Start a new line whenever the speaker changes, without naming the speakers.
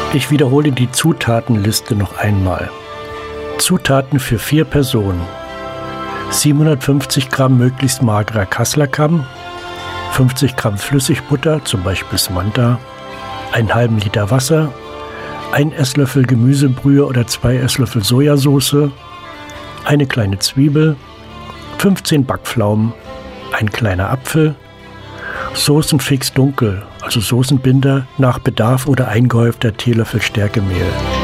Ich wiederhole die Zutatenliste noch einmal. Zutaten für 4 Personen: 750 Gramm möglichst magerer Kasslerkamm, 50 Gramm Flüssigbutter, zum Beispiel Smanta, einen halben Liter Wasser, 1 Esslöffel Gemüsebrühe oder 2 Esslöffel Sojasauce, eine kleine Zwiebel, 15 Backpflaumen, ein kleiner Apfel, Soßenfix dunkel, also Soßenbinder, nach Bedarf oder eingehäufter Teelöffel Stärkemehl.